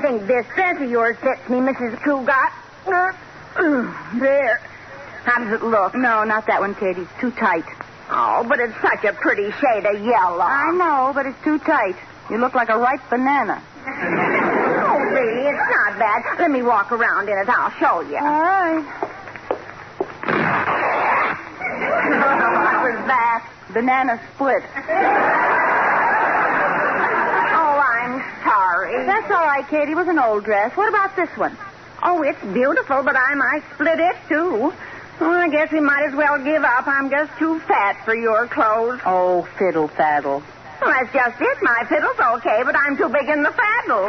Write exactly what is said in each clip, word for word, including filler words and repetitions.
think this dress of yours fits me, Missus Cougat. There. How does it look? No, not that one, Katie. It's too tight. Oh, but it's such a pretty shade of yellow. I know, but it's too tight. You look like a ripe banana. Oh, really? It's not bad. Let me walk around in it. I'll show you. All right. What was that? Banana split. Oh, I'm sorry. That's all right, Katie. It was an old dress. What about this one? Oh, it's beautiful, but I might split it, too. Well, I guess we might as well give up. I'm just too fat for your clothes. Oh, fiddle faddle. Well, that's just it. My fiddle's okay, but I'm too big in the faddle.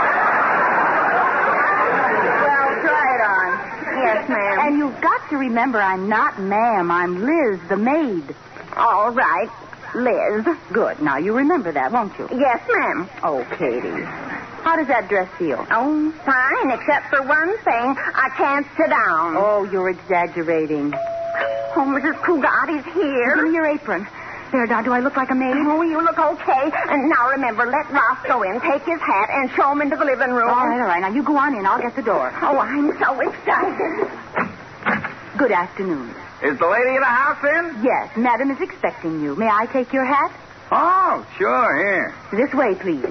Well, try it on. Yes, ma'am. And you've got to remember, I'm not ma'am. I'm Liz, the maid. All right, Liz. Good. Now, you remember that, won't you? Yes, ma'am. Oh, Katie. How does that dress feel? Oh, fine, except for one thing. I can't sit down. Oh, you're exaggerating. Oh, Missus Cougat is here. Give me your apron. There, now, do I look like a maid? Oh, you look okay. And now remember, let Roscoe in, take his hat, and show him into the living room. All right, all right. Now, you go on in. I'll get the door. Oh, I'm so excited. Good afternoon. Is the lady of the house in? Yes, Madam is expecting you. May I take your hat? Oh, sure, here. This way, please.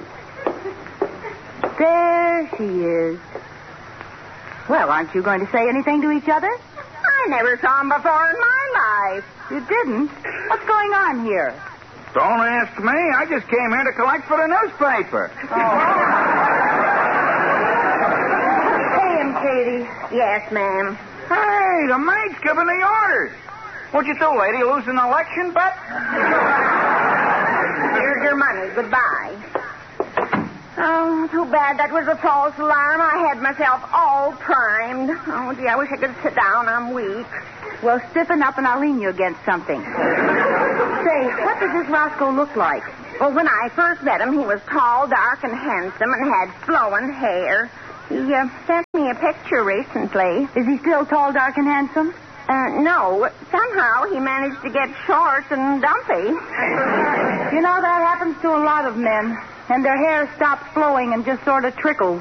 There she is. Well, aren't you going to say anything to each other? I never saw him before in my life. You didn't? What's going on here? Don't ask me. I just came here to collect for the newspaper. Oh. Pay him, Katie. Yes, ma'am. Hey, the maid's giving the orders. What'd you do, lady? Lose an election bet? Here's your money. Goodbye. Oh, too bad that was a false alarm. I had myself all primed. Oh, gee, I wish I could sit down. I'm weak. Well, stiffen up and I'll lean you against something. Say, what does this Roscoe look like? Well, when I first met him, he was tall, dark, and handsome, and had flowing hair. He uh, sent me a picture recently. Is he still tall, dark, and handsome? Uh, no. Somehow he managed to get short and dumpy. You know, that happens to a lot of men. And their hair stops flowing and just sort of trickles.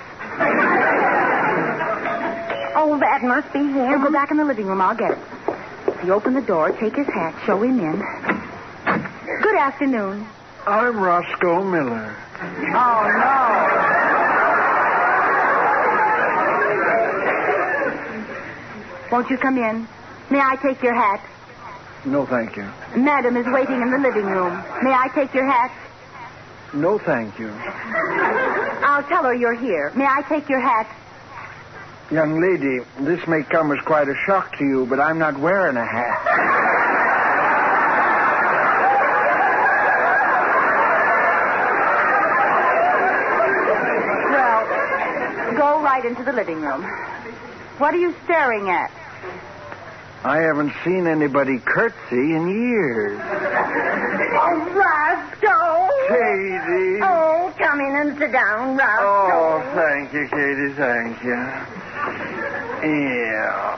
Oh, that must be him. We'll go back in the living room. I'll get it. You open the door, take his hat, show him in. Good afternoon. I'm Roscoe Miller. Oh, no. Won't you come in? May I take your hat? No, thank you. Madam is waiting in the living room. May I take your hat? No, thank you. I'll tell her you're here. May I take your hat? Young lady, this may come as quite a shock to you, but I'm not wearing a hat. Well, go right into the living room. What are you staring at? I haven't seen anybody curtsy in years. Oh, Roscoe. Katie. Oh, come in and sit down, Roscoe. Oh, thank you, Katie, thank you. Yeah.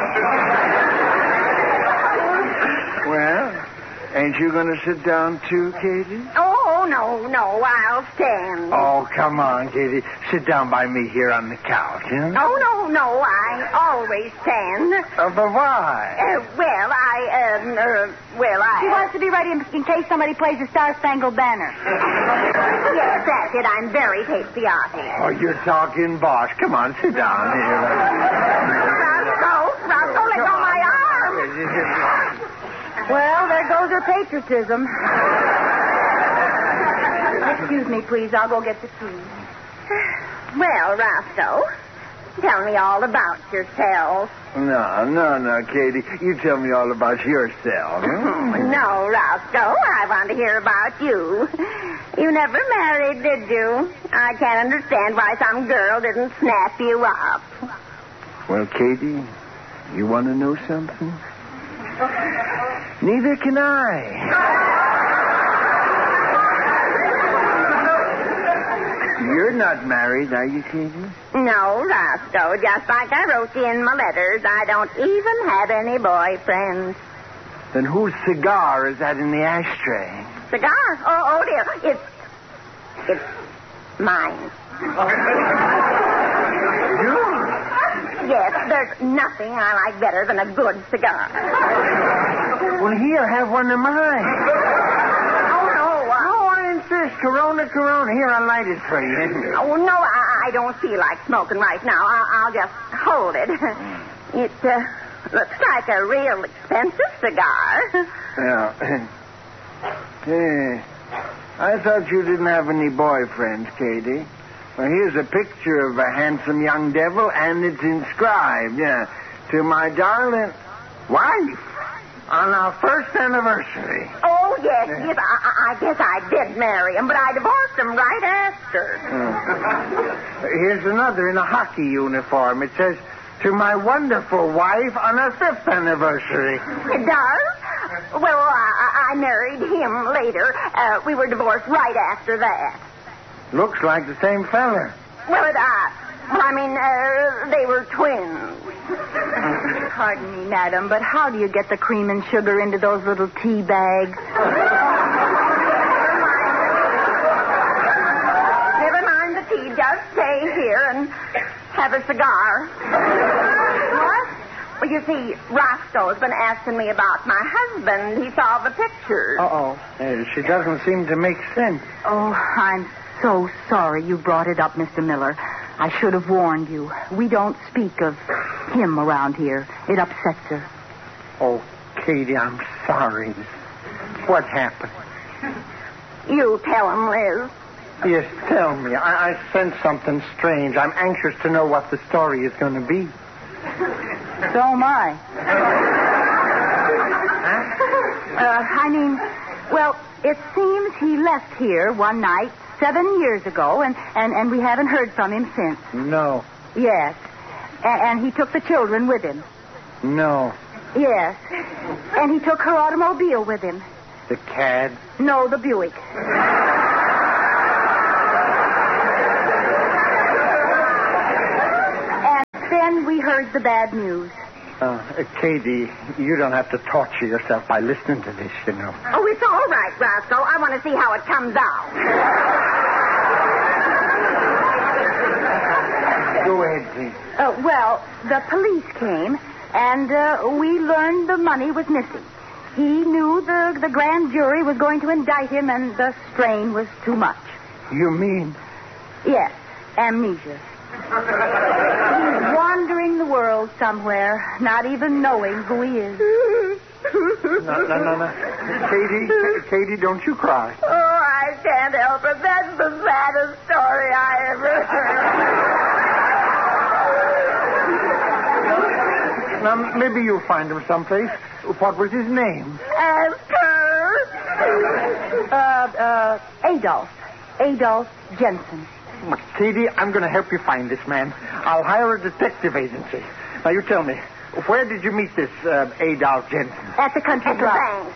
Well, ain't you going to sit down too, Katie? Oh, no, no, I'll stand. Oh, come on, Katie. Sit down by me here on the couch, huh? Oh, no, no, I always stand. Uh, but why? Uh, well, I, um, uh, well, I... She wants to be ready in, in case somebody plays the Star-Spangled Banner. Yes, that's it. I'm very patriotic. Oh, you're talking bosh. Come on, sit down here. Roscoe, Roscoe, let go my arm. Well, there goes her patriotism. Excuse me, please. I'll go get the keys. Well, Roscoe, tell me all about yourself. No, no, no, Katie. You tell me all about yourself. Huh? No, Roscoe, I want to hear about you. You never married, did you? I can't understand why some girl didn't snap you up. Well, Katie, you want to know something? Neither can I. You're not married, are you, Katie? No, Roscoe. Just like I wrote you in my letters, I don't even have any boyfriends. Then whose cigar is that in the ashtray? Cigar? Oh, oh dear. It's... It's Mine. You? Yes, there's nothing I like better than a good cigar. Well, here, have one of mine. Oh, no. Uh, Oh, I insist. Corona, Corona. Here, I'll light it for you. oh, no, I, I don't feel like smoking right now. I, I'll just hold it. It uh, looks like a real expensive cigar. Yeah. Yeah. I thought you didn't have any boyfriends, Katie. Well, here's a picture of a handsome young devil, and it's inscribed, yeah, to my darling wife on our first anniversary. Oh, yes, yes. I, I I guess I did marry him, but I divorced him right after. Uh, here's another in a hockey uniform. It says, to my wonderful wife on our fifth anniversary. It does? Well, I, I married him later. Uh, we were divorced right after that. Looks like the same fella. Well, it, uh, well, I mean, uh, they were twins. Pardon me, madam, but how do you get the cream and sugar into those little tea bags? Never mind the tea. Just stay here and have a cigar. What? Well, you see, Roscoe's been asking me about my husband. He saw the pictures. Uh-oh. Uh, she doesn't seem to make sense. Oh, I'm so sorry you brought it up, Mister Miller. I should have warned you. We don't speak of him around here. It upsets her. Oh, Katie, I'm sorry. What happened? You tell him, Liz. Yes, tell me. I, I sense something strange. I'm anxious to know what the story is going to be. So am I. Huh? Uh, I mean, well, it seems he left here one night seven years ago, and, and, and we haven't heard from him since. No. Yes. A- and he took the children with him. No. Yes. And he took her automobile with him. The cad? No, the Buick. And then we heard the bad news. Uh, Katie, you don't have to torture yourself by listening to this, you know. Oh, it's all right, Roscoe. I want to see how it comes out. Go ahead, please. Uh, well, the police came, and uh, we learned the money was missing. He knew the, the grand jury was going to indict him, and the strain was too much. You mean? Yes, amnesia. He's wandering the world somewhere, not even knowing who he is. No, no, no, no. Katie, Katie, don't you cry. Oh, I can't help it. That's the saddest story I ever heard. Now, maybe you'll find him someplace. What was his name? Ask her. Uh, uh, Adolf. Adolf Jensen. Katie, I'm going to help you find this man. I'll hire a detective agency. Now, you tell me, where did you meet this uh, Adolf Jensen? At the country At the club. bank.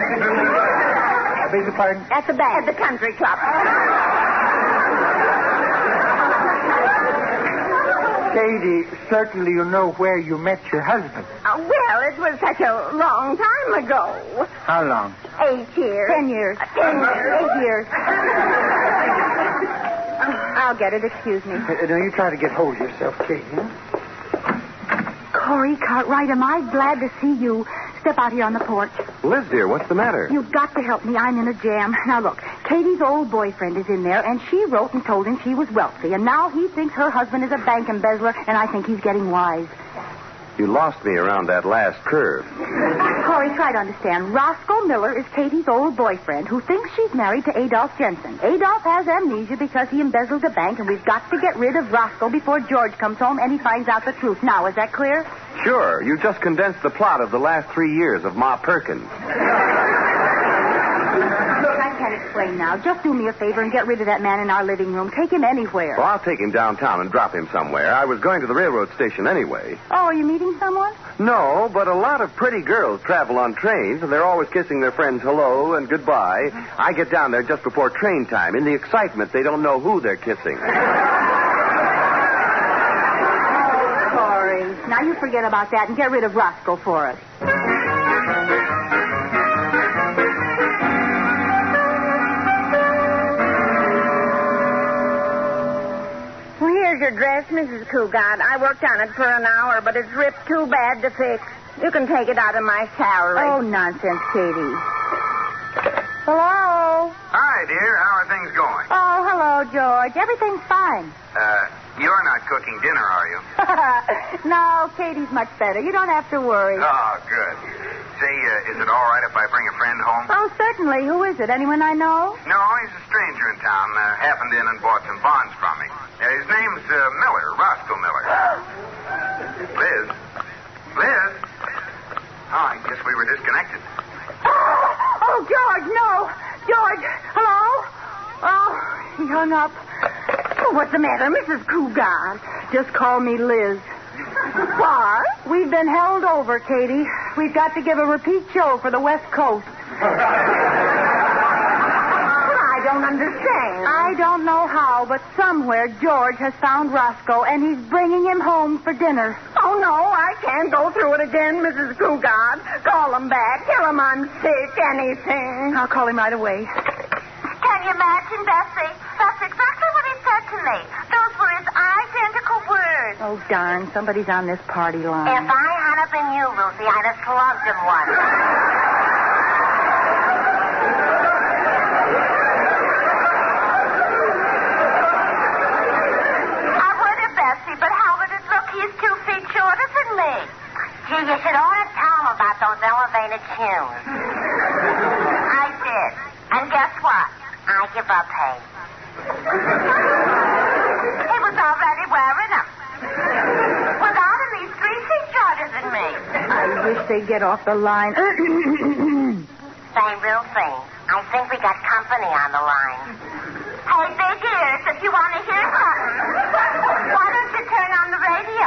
I beg your pardon? At the bank. At the country club. Katie, certainly you know where you met your husband. Uh, well, it was such a long time ago. How long? Eight years. Ten years. Uh, ten years. Eight years. I'll get it. Excuse me. Uh, now, you try to get hold of yourself, Katie. Huh? Corey Cartwright, am I glad to see you. Step out here on the porch. Liz, dear, what's the matter? You've got to help me. I'm in a jam. Now, look, Katie's old boyfriend is in there, and she wrote and told him she was wealthy, and now he thinks her husband is a bank embezzler, and I think he's getting wise. You lost me around that last curve. Corey, try to understand. Roscoe Miller is Katie's old boyfriend who thinks she's married to Adolf Jensen. Adolf has amnesia because he embezzled a bank, and we've got to get rid of Roscoe before George comes home and he finds out the truth. Now, is that clear? Sure, you just condensed the plot of the last three years of Ma Perkins. Look, I can't explain now. Just do me a favor and get rid of that man in our living room. Take him anywhere. Well, I'll take him downtown and drop him somewhere. I was going to the railroad station anyway. Oh, are you meeting someone? No, but a lot of pretty girls travel on trains, and they're always kissing their friends hello and goodbye. I get down there just before train time. In the excitement, they don't know who they're kissing. Corey, now you forget about that and get rid of Roscoe for us. Here's your dress, Missus Cougat. I worked on it for an hour, but it's ripped too bad to fix. You can take it out of my salary. Oh, nonsense, Katie. Hello? Hi, dear. How are things going? Oh, hello, George. Everything's fine. Uh, you're not cooking dinner, are you? No, Katie's much better. You don't have to worry. Oh, good. Say, uh, is it all right if I bring a friend home? Oh, certainly. Who is it? Anyone I know? No, he's a stranger in town. Uh, happened in and bought some bonds from me. Uh, his name's uh, Miller, Roscoe Miller. Liz? Liz? Oh, I guess we were disconnected. Oh, George, no. George, hello? Oh, he hung up. Oh, what's the matter, Missus Cougat? Just call me Liz. What? We've been held over, Katie. We've got to give a repeat show for the West Coast. I don't understand. I don't know how, but somewhere George has found Roscoe, and he's bringing him home for dinner. Oh, no, I can't go through it again, Missus Cougat. Call him back. Tell him I'm sick, anything. I'll call him right away. Can you imagine, Bessie? That's exactly what he said to me. Those were his identical words. Oh, darn. Somebody's on this party line. If I had have been you, Lucy, I'd have slugged him once. I would have, Bessie, but how would it look? He's two feet shorter than me. Gee, you should ought to tell him about those elevated shoes. I did. And guess what? I give up, hey. He was already wearing them. Without him, he's three feet shorter than me. I wish they'd get off the line. Say, real thing. I think we got company on the line. Hey, big ears, if you want to hear something, why don't you turn on the radio?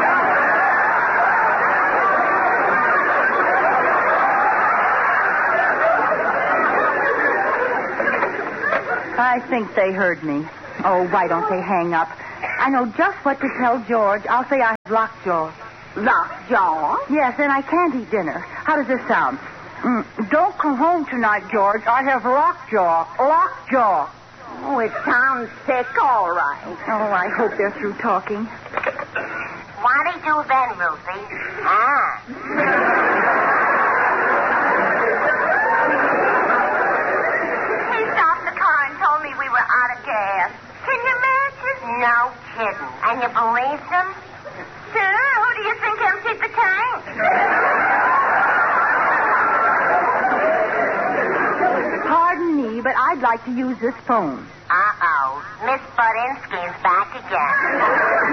I think they heard me. Oh, why don't they hang up? I know just what to tell George. I'll say I have lockjaw. Lockjaw? Yes, and I can't eat dinner. How does this sound? Mm, don't come home tonight, George. I have lockjaw. Lockjaw. Oh, it sounds sick, all right. Oh, I hope they're through talking. What'd he do then, Ruthie? Ah. He stopped the car and told me we were out of gas. Can you imagine? No kidding. And you believed him? Sure. Who do you think emptied the tank? Pardon me, but I'd like to use this phone. Uh-oh. Miss Budinsky's back again.